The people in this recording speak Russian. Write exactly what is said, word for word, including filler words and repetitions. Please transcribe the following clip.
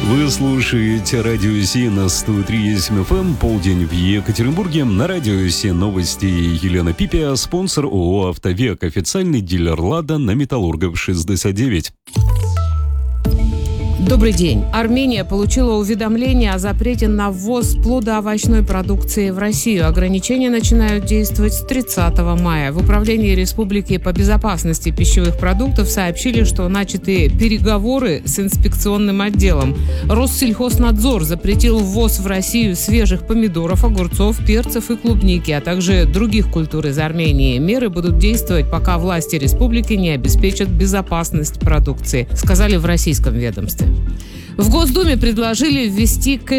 Вы слушаете Радио Си на сто три и семь эф эм, полдень в Екатеринбурге. На Радио Си новости. Елена Пипия, спонсор ООО «Автовек», официальный дилер «Лада» на Металлургов шестьдесят девять. Добрый день. Армения получила уведомление о запрете на ввоз плодоовощной продукции в Россию. Ограничения начинают действовать с тридцатого мая. В Управлении Республики по безопасности пищевых продуктов сообщили, что начаты переговоры с инспекционным отделом. Россельхознадзор запретил ввоз в Россию свежих помидоров, огурцов, перцев и клубники, а также других культур из Армении. Меры будут действовать, пока власти республики не обеспечат безопасность продукции, сказали в российском ведомстве. В Госдуме предложили ввести